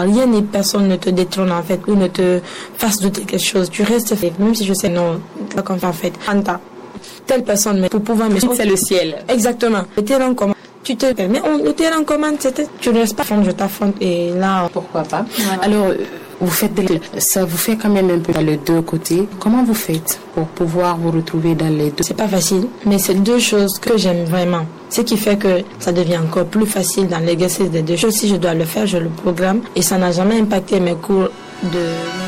rien ni personne ne te détrône en fait ou ne te fasse douter quelque chose. Tu restes fait, même si je sais non, comme en fait. Anta, telle personne, mais pour pouvoir me... C'est le ciel. Exactement. Le terrain en commun. Tu te permets, le terrain en commun, tu ne restes pas fond, je t'affronte et là... Pourquoi pas. Voilà. Alors, vous faites ça vous fait quand même un peu dans les deux côtés. Comment vous faites pour pouvoir vous retrouver dans les deux? C'est pas facile, mais c'est deux choses que j'aime vraiment. Ce qui fait que ça devient encore plus facile dans l'exercice des deux choses. Si je dois le faire, je le programme et ça n'a jamais impacté mes cours de...